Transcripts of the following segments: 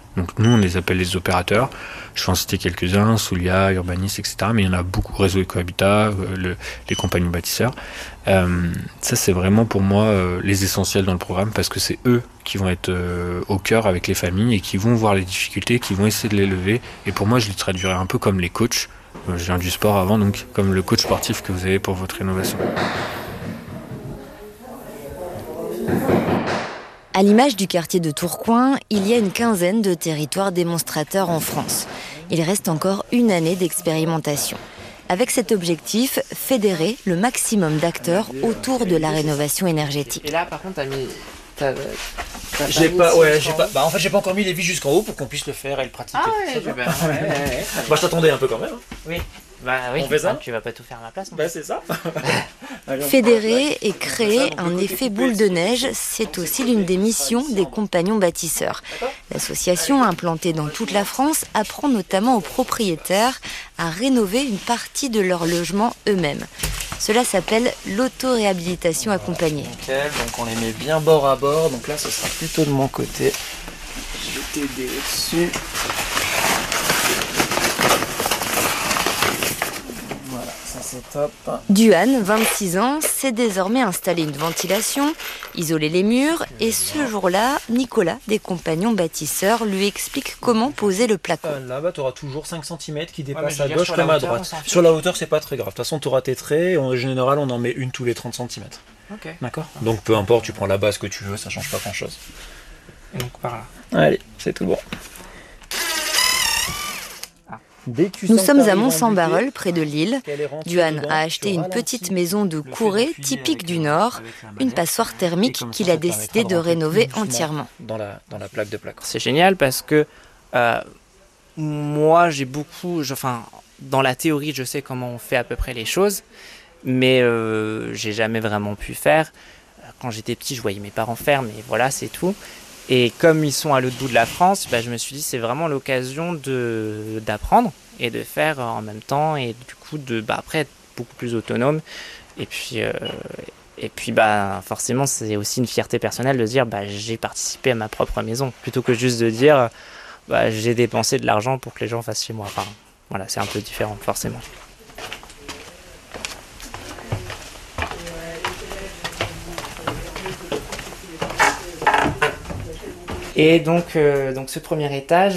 Donc nous, on les appelle les opérateurs. Je vais en citer quelques-uns, Soulia, Urbanis, etc. Mais il y en a beaucoup, Réseau Ecohabitat, les compagnons bâtisseurs. Ça, c'est vraiment pour moi les essentiels dans le programme parce que c'est eux qui vont être au cœur avec les familles et qui vont voir les difficultés, qui vont essayer de les lever. Et pour moi, je les traduirais un peu comme les coachs. Je viens du sport avant, donc comme le coach sportif que vous avez pour votre rénovation. À l'image du quartier de Tourcoing, il y a une quinzaine de territoires démonstrateurs en France. Il reste encore une année d'expérimentation. Avec cet objectif, fédérer le maximum d'acteurs autour de la rénovation énergétique. Et là, par contre, t'as mis... J'ai pas encore mis les vis jusqu'en haut pour qu'on puisse le faire et le pratiquer. Ah ouais, Moi je t'attendais un peu quand même. Oui. Bah oui, on fait ça. Tu vas pas tout faire à ma place. C'est ça. Fédérer et créer un effet boule de neige, c'est aussi l'une des missions des compagnons bâtisseurs. L'association, implantée dans toute la France, apprend notamment aux propriétaires à rénover une partie de leur logement eux-mêmes. Cela s'appelle l'auto-réhabilitation accompagnée. Nickel, donc on les met bien bord à bord. Donc là, ce sera plutôt de mon côté. Je vais t'aider dessus. Voilà, ça c'est top. Duane, 26 ans, s'est désormais installé une ventilation, isolé les murs et ce jour-là, Nicolas, des compagnons bâtisseurs, lui explique comment poser le placo. Là, tu auras toujours 5 cm qui dépassent à gauche comme à droite. Sur la hauteur, c'est pas très grave. De toute façon, tu auras tes traits. En général, on en met une tous les 30 cm. Ok. D'accord. Donc peu importe, tu prends la base que tu veux, ça change pas grand-chose. Donc par là. Allez, c'est tout bon. Nous sommes à Mont-Saint-Barreul, près de Lille. Duane a acheté une petite maison de Courée, typique du Nord, une passoire thermique qu'il a décidé de rénover entièrement. Dans la plaque de placo. C'est génial parce que moi, dans la théorie, je sais comment on fait à peu près les choses, mais j'ai jamais vraiment pu faire. Quand j'étais petit, je voyais mes parents faire, mais voilà, c'est tout. Et comme ils sont à l'autre bout de la France, je me suis dit c'est vraiment l'occasion d'apprendre et de faire en même temps et du coup après être beaucoup plus autonome. Et puis forcément c'est aussi une fierté personnelle de dire j'ai participé à ma propre maison plutôt que juste de dire j'ai dépensé de l'argent pour que les gens fassent chez moi. Enfin voilà, c'est un peu différent forcément. Et donc ce premier étage,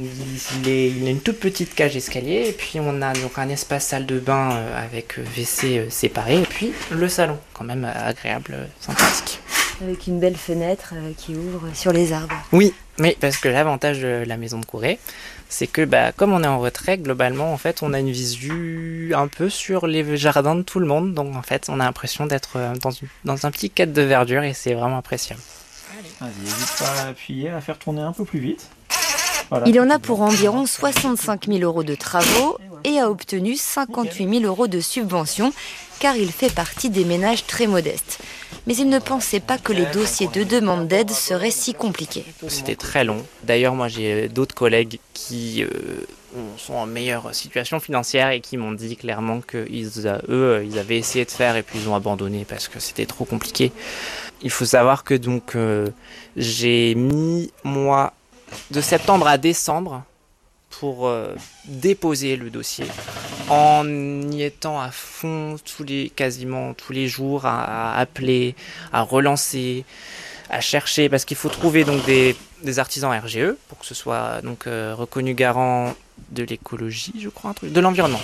il a une toute petite cage escalier, et puis on a donc un espace salle de bain avec WC séparé, et puis le salon, quand même agréable, sympathique. Avec une belle fenêtre qui ouvre sur les arbres. Oui, parce que l'avantage de la maison de Courée, c'est que comme on est en retrait, globalement, en fait, on a une visu un peu sur les jardins de tout le monde, donc en fait, on a l'impression d'être dans un petit cadre de verdure, et c'est vraiment appréciable. Vas-y, n'hésite pas à appuyer, à faire tourner un peu plus vite. Voilà. Il en a pour environ 65 000 € de travaux et a obtenu 58 000 € de subvention car il fait partie des ménages très modestes. Mais il ne pensait pas que les dossiers de demande d'aide seraient si compliqués. C'était très long. D'ailleurs, moi j'ai d'autres collègues qui sont en meilleure situation financière et qui m'ont dit clairement qu'ils avaient essayé de faire et puis ils ont abandonné parce que c'était trop compliqué. Il faut savoir que j'ai mis, moi, de septembre à décembre pour déposer le dossier en y étant à fond quasiment tous les jours, à appeler, à relancer, à chercher, parce qu'il faut trouver donc des artisans RGE pour que ce soit reconnu garant de l'écologie, je crois, de l'environnement,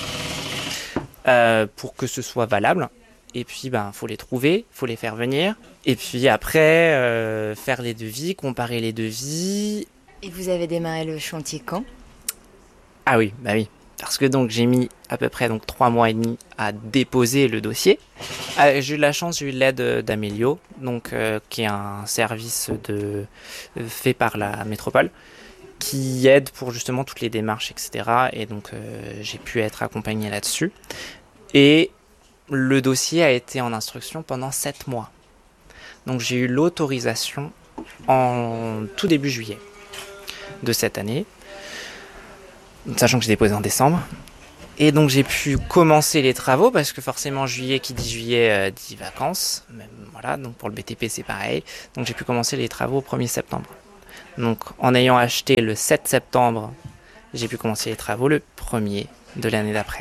pour que ce soit valable. Et puis, faut les trouver, faut les faire venir. Et puis après, faire les devis, comparer les devis. Et vous avez démarré le chantier quand ? Ah oui, oui. Parce que j'ai mis à peu près 3 mois et demi à déposer le dossier. J'ai eu de la chance, j'ai eu l'aide d'Amélio, qui est un service fait par la métropole, qui aide pour justement toutes les démarches, etc. Et j'ai pu être accompagné là-dessus. Et le dossier a été en instruction pendant 7 mois. Donc j'ai eu l'autorisation en tout début juillet de cette année, sachant que j'ai déposé en décembre. Et donc j'ai pu commencer les travaux, parce que forcément juillet, qui dit juillet, dit vacances. Même, voilà, donc pour le BTP c'est pareil. Donc j'ai pu commencer les travaux au 1er septembre. Donc en ayant acheté le 7 septembre, j'ai pu commencer les travaux le 1er de l'année d'après.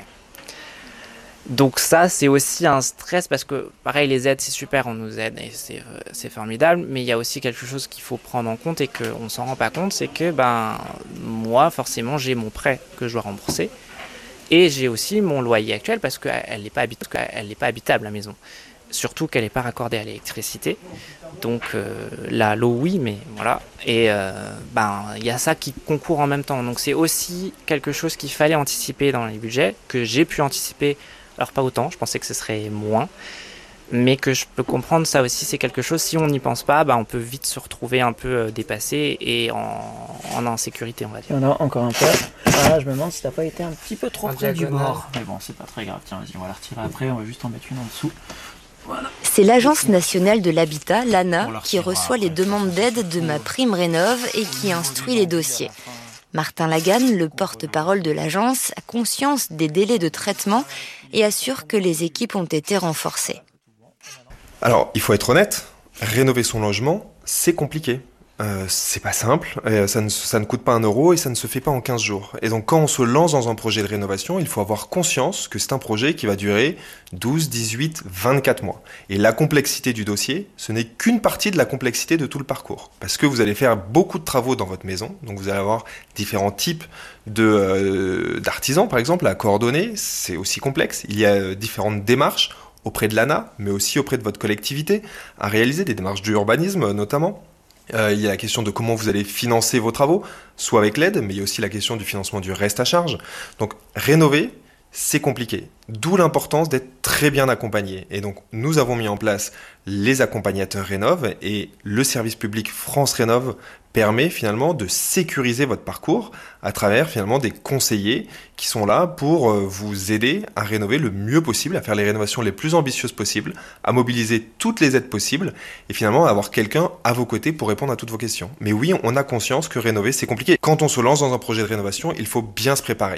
Donc ça, c'est aussi un stress parce que, pareil, les aides, c'est super, on nous aide et c'est formidable, mais il y a aussi quelque chose qu'il faut prendre en compte et qu'on ne s'en rend pas compte, c'est que moi, forcément, j'ai mon prêt que je dois rembourser et j'ai aussi mon loyer actuel parce qu'elle n'est pas habitable, la maison. Surtout qu'elle n'est pas raccordée à l'électricité. Donc là, l'eau, oui, mais voilà. Et y a ça qui concourt en même temps. Donc c'est aussi quelque chose qu'il fallait anticiper dans les budgets, que j'ai pu anticiper. Alors pas autant, je pensais que ce serait moins, mais que je peux comprendre, ça aussi c'est quelque chose, si on n'y pense pas, on peut vite se retrouver un peu dépassé et en insécurité, on va dire. Il y en a encore un peu. Voilà, je me demande si t'as pas été un petit peu trop près du bord. Mais bon, c'est pas très grave, tiens, vas-y, on va la retirer après, on va juste en mettre une en dessous. Voilà. C'est l'Agence nationale de l'habitat, l'ANA, qui reçoit les demandes d'aide de MaPrimeRénov' et qui instruit les dossiers. Martin Laganne, le porte-parole de l'agence, a conscience des délais de traitement et assure que les équipes ont été renforcées. Alors, il faut être honnête, rénover son logement, c'est compliqué. C'est pas simple, ça ne coûte pas 1 euro et ça ne se fait pas en 15 jours. Et donc quand on se lance dans un projet de rénovation, il faut avoir conscience que c'est un projet qui va durer 12, 18, 24 mois. Et la complexité du dossier, ce n'est qu'une partie de la complexité de tout le parcours. Parce que vous allez faire beaucoup de travaux dans votre maison, donc vous allez avoir différents types d'artisans, par exemple, à coordonner, c'est aussi complexe. Il y a différentes démarches auprès de l'ANA, mais aussi auprès de votre collectivité, à réaliser des démarches d'urbanisme notamment. Il y a la question de comment vous allez financer vos travaux, soit avec l'aide, mais il y a aussi la question du financement du reste à charge. Donc rénover, c'est compliqué. D'où l'importance d'être très bien accompagné. Et donc nous avons mis en place les accompagnateurs Rénov' et le service public France Rénov' permet finalement de sécuriser votre parcours à travers finalement des conseillers qui sont là pour vous aider à rénover le mieux possible, à faire les rénovations les plus ambitieuses possibles, à mobiliser toutes les aides possibles et finalement à avoir quelqu'un à vos côtés pour répondre à toutes vos questions. Mais oui, on a conscience que rénover, c'est compliqué. Quand on se lance dans un projet de rénovation, il faut bien se préparer.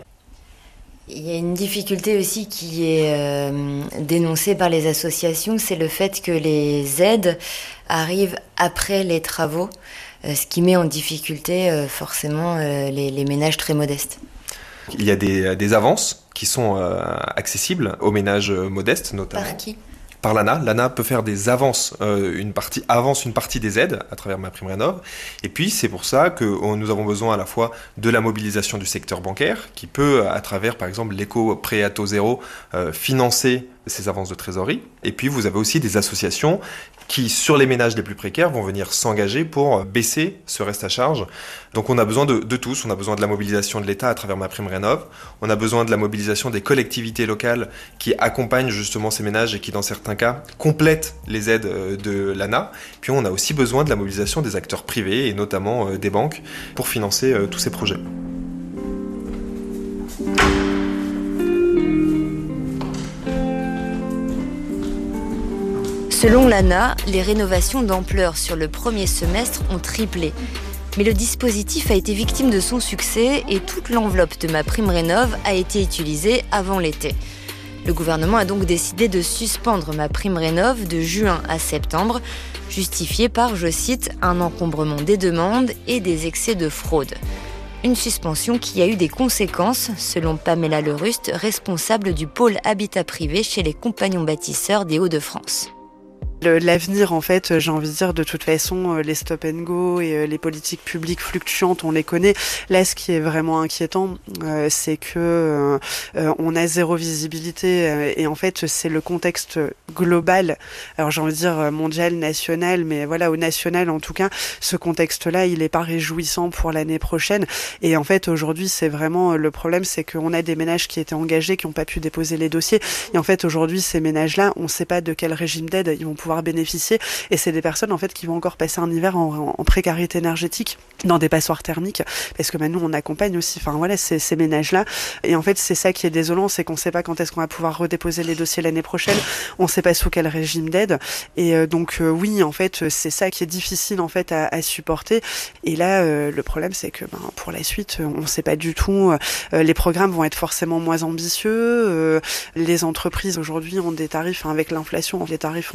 Il y a une difficulté aussi qui est dénoncée par les associations, c'est le fait que les aides arrivent après les travaux, ce qui met en difficulté forcément les ménages très modestes. Il y a des avances qui sont accessibles aux ménages modestes notamment. Par qui ? Par l'ANA. L'ANA peut faire des avances, une partie des aides à travers MaPrimeRénov'. Et puis, c'est pour ça que nous avons besoin à la fois de la mobilisation du secteur bancaire, qui peut, à travers, par exemple, l'éco-prêt à taux zéro, financer ces avances de trésorerie. Et puis, vous avez aussi des associations qui, sur les ménages les plus précaires, vont venir s'engager pour baisser ce reste à charge. Donc on a besoin de tous, on a besoin de la mobilisation de l'État à travers MaPrimeRénov', on a besoin de la mobilisation des collectivités locales qui accompagnent justement ces ménages et qui, dans certains cas, complètent les aides de l'ANA. Puis on a aussi besoin de la mobilisation des acteurs privés et notamment des banques pour financer tous ces projets. Selon l'ANA, les rénovations d'ampleur sur le premier semestre ont triplé. Mais le dispositif a été victime de son succès et toute l'enveloppe de MaPrimeRénov' a été utilisée avant l'été. Le gouvernement a donc décidé de suspendre MaPrimeRénov' de juin à septembre, justifié par, je cite, un encombrement des demandes et des excès de fraude. Une suspension qui a eu des conséquences, selon Pamela Lerust, responsable du pôle habitat privé chez les Compagnons bâtisseurs des Hauts-de-France. L'avenir, en fait, j'ai envie de dire, de toute façon, les stop and go et les politiques publiques fluctuantes, on les connaît. Là, ce qui est vraiment inquiétant, c'est que on a zéro visibilité et en fait, c'est le contexte global. Alors, j'ai envie de dire mondial, national, mais voilà, au national, en tout cas, ce contexte-là, il est pas réjouissant pour l'année prochaine. Et en fait, aujourd'hui, c'est vraiment le problème, c'est qu'on a des ménages qui étaient engagés, qui n'ont pas pu déposer les dossiers. Et en fait, aujourd'hui, ces ménages-là, on ne sait pas de quel régime d'aide ils vont pouvoir bénéficier, et c'est des personnes en fait qui vont encore passer un hiver en précarité énergétique dans des passoires thermiques, parce que nous on accompagne aussi, enfin voilà, ces ménages là, et en fait c'est ça qui est désolant, c'est qu'on sait pas quand est-ce qu'on va pouvoir redéposer les dossiers l'année prochaine, on sait pas sous quel régime d'aide, et donc oui, en fait c'est ça qui est difficile en fait à supporter, et là le problème c'est que pour la suite on sait pas du tout, les programmes vont être forcément moins ambitieux, les entreprises aujourd'hui ont des tarifs, avec l'inflation les tarifs ont beaucoup augmenté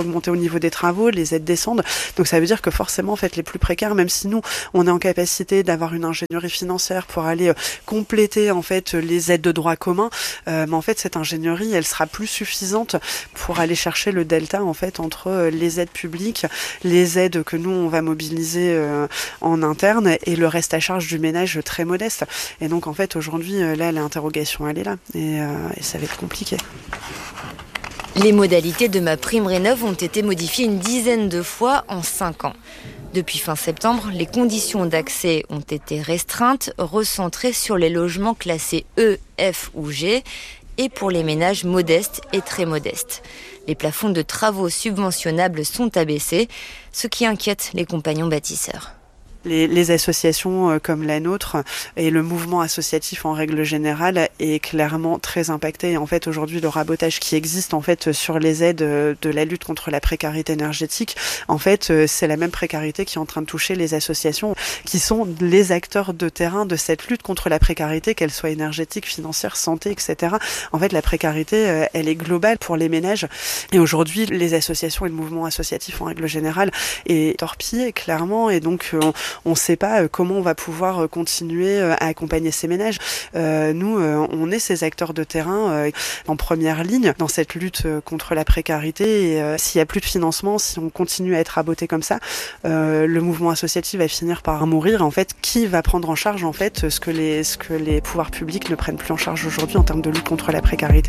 augmenter au niveau des travaux, les aides descendent. Donc ça veut dire que forcément, en fait, les plus précaires, même si nous, on est en capacité d'avoir une ingénierie financière pour aller compléter en fait les aides de droit commun, mais en fait, cette ingénierie, elle sera plus suffisante pour aller chercher le delta en fait entre les aides publiques, les aides que nous on va mobiliser en interne et le reste à charge du ménage très modeste. Et donc en fait aujourd'hui là l'interrogation elle est là et ça va être compliqué. Les modalités de MaPrimeRénov' ont été modifiées une dizaine de fois en 5 ans. Depuis fin septembre, les conditions d'accès ont été restreintes, recentrées sur les logements classés E, F ou G et pour les ménages modestes et très modestes. Les plafonds de travaux subventionnables sont abaissés, ce qui inquiète les compagnons bâtisseurs. Les associations comme la nôtre et le mouvement associatif en règle générale est clairement très impacté. Et en fait, aujourd'hui, le rabotage qui existe en fait sur les aides de la lutte contre la précarité énergétique, en fait, c'est la même précarité qui est en train de toucher les associations, qui sont les acteurs de terrain de cette lutte contre la précarité, qu'elle soit énergétique, financière, santé, etc. En fait, la précarité, elle est globale pour les ménages. Et aujourd'hui, les associations et le mouvement associatif en règle générale est torpillé clairement. Et donc, on ne sait pas comment on va pouvoir continuer à accompagner ces ménages. Nous, on est ces acteurs de terrain en première ligne dans cette lutte contre la précarité. Et s'il n'y a plus de financement, si on continue à être raboté comme ça, le mouvement associatif va finir par mourir. En fait, qui va prendre en charge en fait ce que les pouvoirs publics ne prennent plus en charge aujourd'hui en termes de lutte contre la précarité ?